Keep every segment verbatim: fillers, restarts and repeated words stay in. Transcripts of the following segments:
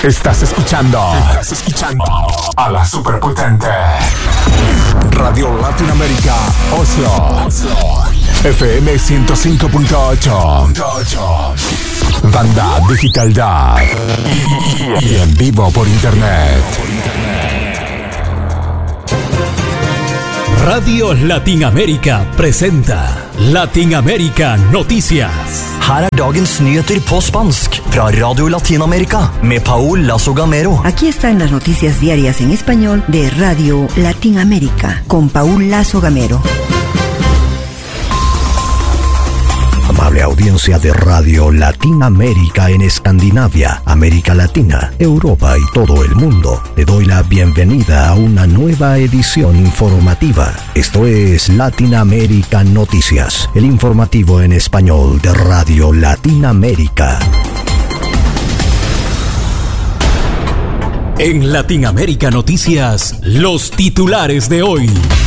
Estás escuchando. Estás escuchando a la superpotente Radio Latinoamérica Oslo. Oslo. F M ciento cinco punto ocho. Banda Digital Da. Y en vivo por internet. Radio Latinoamérica presenta Latinoamérica Noticias. Her er dagens nyheter på spansk fra Radio Latinoamérica med Paul Lazo Gamero. Aquí están las noticias diarias en español de Radio Latinoamérica con Paul Lazo Gamero. Amable audiencia de Radio Latinoamérica en Escandinavia, América Latina, Europa y todo el mundo, le doy la bienvenida a una nueva edición informativa. Esto es Latinoamérica Noticias, el informativo en español de Radio Latinoamérica. En Latinoamérica Noticias, los titulares de hoy.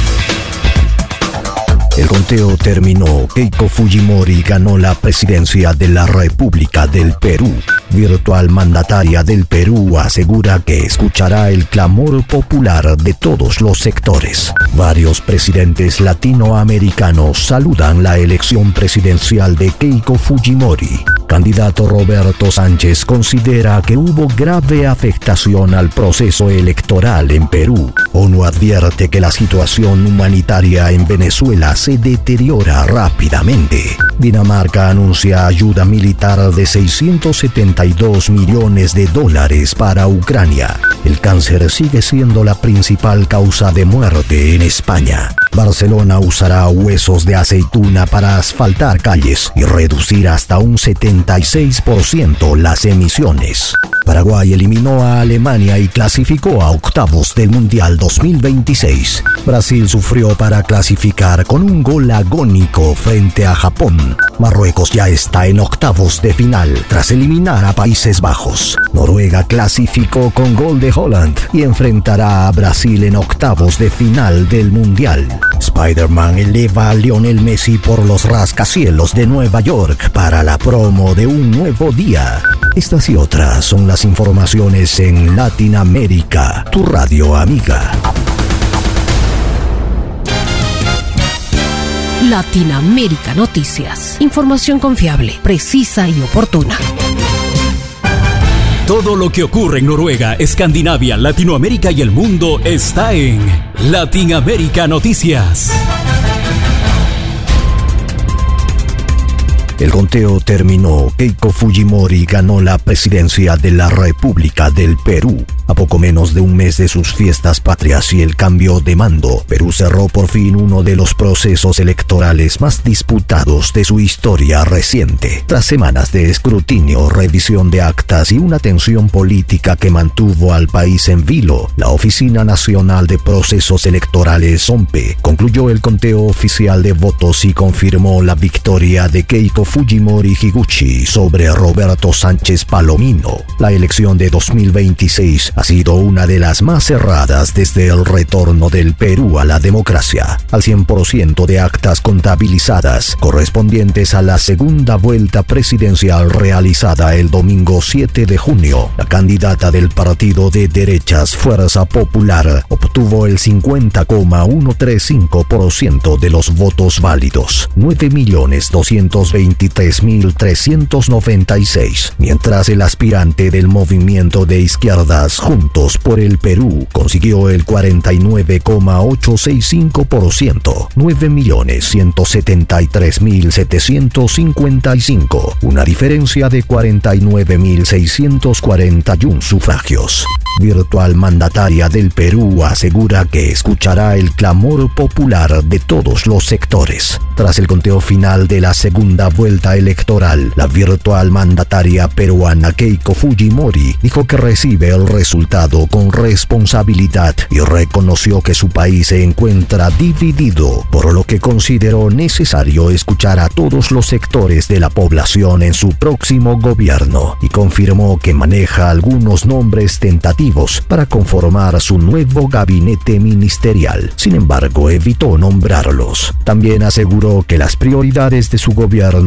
El conteo terminó. Keiko Fujimori ganó la presidencia de la República del Perú. Virtual mandataria del Perú asegura que escuchará el clamor popular de todos los sectores. Varios presidentes latinoamericanos saludan la elección presidencial de Keiko Fujimori. Candidato Roberto Sánchez considera que hubo grave afectación al proceso electoral en Perú. ONU advierte que la situación humanitaria en Venezuela se deteriora rápidamente. Dinamarca anuncia ayuda militar de seiscientos setenta y dos millones de dólares para Ucrania. El cáncer sigue siendo la principal causa de muerte en España. Barcelona usará huesos de aceituna para asfaltar calles y reducir hasta un setenta y seis por ciento las emisiones. Paraguay eliminó a Alemania y clasificó a octavos del Mundial dos mil veintiséis. Brasil sufrió para clasificar con un gol agónico frente a Japón. Marruecos ya está en octavos de final tras eliminar a Países Bajos. Noruega clasificó con gol de Holland y enfrentará a Brasil en octavos de final del Mundial. Spider-Man eleva a Lionel Messi por los rascacielos de Nueva York para la promo de un nuevo día. Estas y otras son las informaciones en Latinoamérica, tu radio amiga. Latinoamérica Noticias. Información confiable, precisa y oportuna. Todo lo que ocurre en Noruega, Escandinavia, Latinoamérica y el mundo está en Latinoamérica Noticias. El conteo terminó. Keiko Fujimori ganó la presidencia de la República del Perú. A poco menos de un mes de sus fiestas patrias y el cambio de mando, Perú cerró por fin uno de los procesos electorales más disputados de su historia reciente. Tras semanas de escrutinio, revisión de actas y una tensión política que mantuvo al país en vilo, la Oficina Nacional de Procesos Electorales, ONPE, concluyó el conteo oficial de votos y confirmó la victoria de Keiko Fujimori Higuchi sobre Roberto Sánchez Palomino. La elección de dos mil veintiséis ha sido una de las más cerradas desde el retorno del Perú a la democracia. Al cien por ciento de actas contabilizadas correspondientes a la segunda vuelta presidencial realizada el domingo siete de junio, la candidata del partido de derechas Fuerza Popular obtuvo el cincuenta coma ciento treinta y cinco por ciento de los votos válidos, nueve millones doscientos veintitrés mil trescientos noventa y seis, mientras el aspirante del movimiento de izquierdas Juntos por el Perú consiguió el cuarenta y nueve coma ochocientos sesenta y cinco por ciento, nueve millones ciento setenta y tres mil setecientos cincuenta y cinco, una diferencia de cuarenta y nueve mil seiscientos cuarenta y uno sufragios. Virtual mandataria del Perú asegura que escuchará el clamor popular de todos los sectores. Tras el conteo final de la segunda vuelta electoral, la virtual mandataria peruana Keiko Fujimori dijo que recibe el resultado con responsabilidad y reconoció que su país se encuentra dividido, por lo que consideró necesario escuchar a todos los sectores de la población en su próximo gobierno y confirmó que maneja algunos nombres tentativos para conformar su nuevo gabinete ministerial. Sin embargo, evitó nombrarlos. También aseguró que las prioridades de su gobierno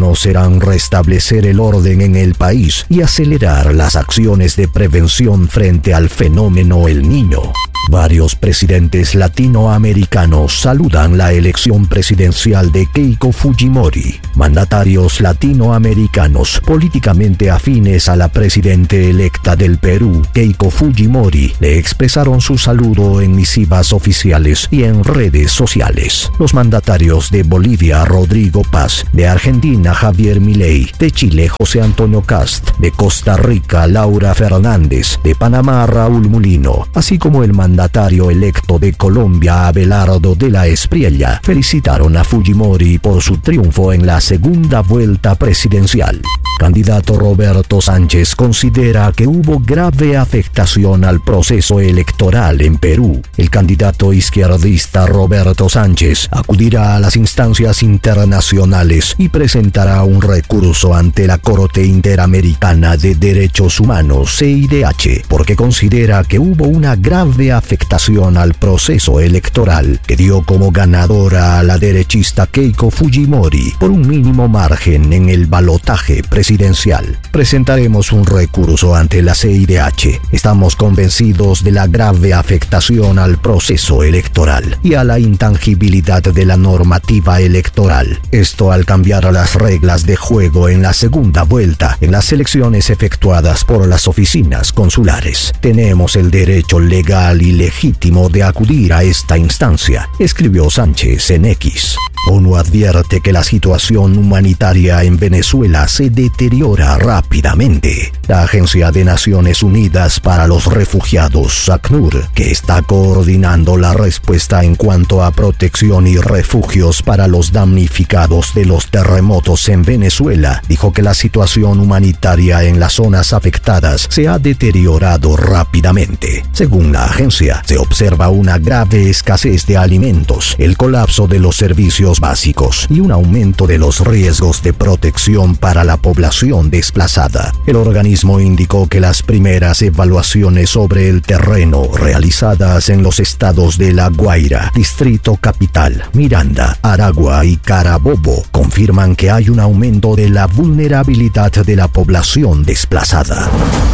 gobierno serán restablecer el orden en el país y acelerar las acciones de prevención frente al fenómeno El Niño. Varios presidentes latinoamericanos saludan la elección presidencial de Keiko Fujimori. Mandatarios latinoamericanos políticamente afines a la presidenta electa del Perú, Keiko Fujimori, le expresaron su saludo en misivas oficiales y en redes sociales. Los mandatarios de Bolivia, Rodrigo Paz, de Argentina, Javier Milei, de Chile, José Antonio Kast, de Costa Rica, Laura Fernández, de Panamá, Raúl Mulino, así como el mandatario mandatario electo de Colombia, Abelardo de la Espriella, felicitaron a Fujimori por su triunfo en la segunda vuelta presidencial. Candidato Roberto Sánchez considera que hubo grave afectación al proceso electoral en Perú. El candidato izquierdista Roberto Sánchez acudirá a las instancias internacionales y presentará un recurso ante la Corte Interamericana de Derechos Humanos, C I D H, porque considera que hubo una grave afectación al proceso electoral que dio como ganadora a la derechista Keiko Fujimori por un mínimo margen en el balotaje presidencial. Presentaremos un recurso ante la C I D H. Estamos convencidos de la grave afectación al proceso electoral y a la intangibilidad de la normativa electoral. Esto al cambiar las reglas de juego en la segunda vuelta en las elecciones efectuadas por las oficinas consulares. Tenemos el derecho legal y legítimo de acudir a esta instancia, escribió Sánchez en X. ONU advierte que la situación humanitaria en Venezuela se deteriora rápidamente. La Agencia de Naciones Unidas para los Refugiados, ACNUR, que está coordinando la respuesta en cuanto a protección y refugios para los damnificados de los terremotos en Venezuela, dijo que la situación humanitaria en las zonas afectadas se ha deteriorado rápidamente. Según la agencia, se observa una grave escasez de alimentos, el colapso de los servicios básicos y un aumento de los riesgos de protección para la población desplazada. El organismo indicó que las primeras evaluaciones sobre el terreno realizadas en los estados de La Guaira, Distrito Capital, Miranda, Aragua y Carabobo confirman que hay un aumento de la vulnerabilidad de la población desplazada.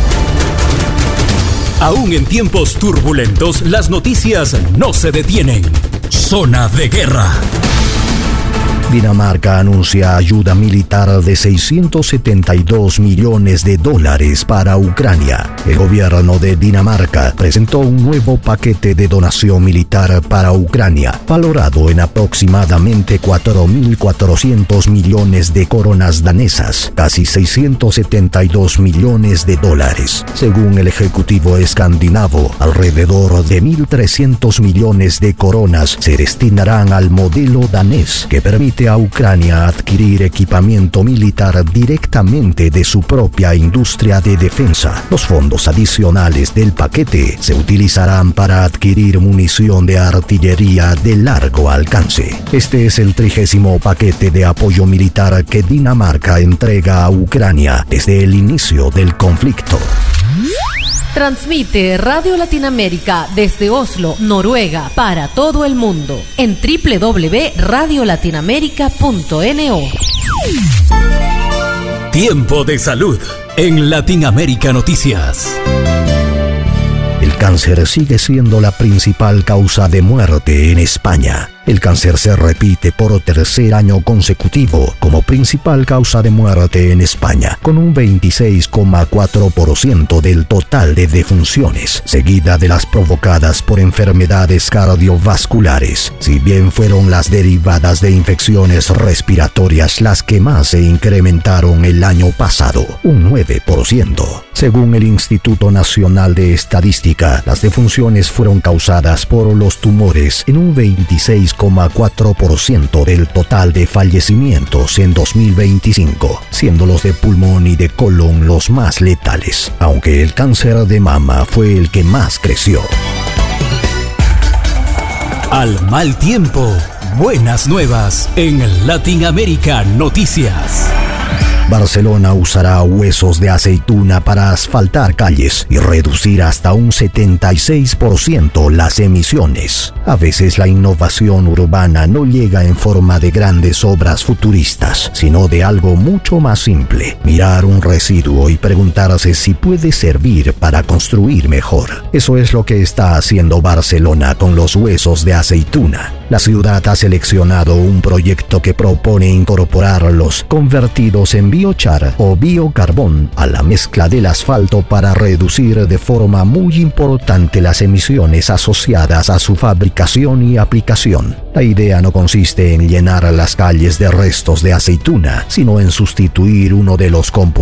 Aún en tiempos turbulentos, las noticias no se detienen. Zona de guerra. Dinamarca anuncia ayuda militar de seiscientos setenta y dos millones de dólares para Ucrania. El gobierno de Dinamarca presentó un nuevo paquete de donación militar para Ucrania, valorado en aproximadamente cuatro mil cuatrocientos millones de coronas danesas, casi seiscientos setenta y dos millones de dólares. Según el Ejecutivo escandinavo, alrededor de mil trescientos millones de coronas se destinarán al modelo danés, que permite a Ucrania adquirir equipamiento militar directamente de su propia industria de defensa. Los fondos adicionales del paquete se utilizarán para adquirir munición de artillería de largo alcance. Este es el trigésimo paquete de apoyo militar que Dinamarca entrega a Ucrania desde el inicio del conflicto. Transmite Radio Latinoamérica desde Oslo, Noruega, para todo el mundo en doble u doble u doble u punto radio latinoamérica punto no. Tiempo de salud en Latinoamérica Noticias. El cáncer sigue siendo la principal causa de muerte en España. El cáncer se repite por tercer año consecutivo como principal causa de muerte en España, con un veintiséis coma cuatro por ciento del total de defunciones, seguida de las provocadas por enfermedades cardiovasculares, si bien fueron las derivadas de infecciones respiratorias las que más se incrementaron el año pasado, un nueve por ciento. Según el Instituto Nacional de Estadística, las defunciones fueron causadas por los tumores en un veintiséis coma cuatro por ciento del total de fallecimientos en dos mil veinticinco, siendo los de pulmón y de colon los más letales, aunque el cáncer de mama fue el que más creció. Al mal tiempo, buenas nuevas en Latinoamérica Noticias. Barcelona usará huesos de aceituna para asfaltar calles y reducir hasta un setenta y seis por ciento las emisiones. A veces la innovación urbana no llega en forma de grandes obras futuristas, sino de algo mucho más simple: mirar un residuo y preguntarse si puede servir para construir mejor. Eso es lo que está haciendo Barcelona con los huesos de aceituna. La ciudad ha seleccionado un proyecto que propone incorporarlos convertidos en biochar o biocarbón a la mezcla del asfalto para reducir de forma muy importante las emisiones asociadas a su fabricación y aplicación. La idea no consiste en llenar las calles de restos de aceituna, sino en sustituir uno de los componentes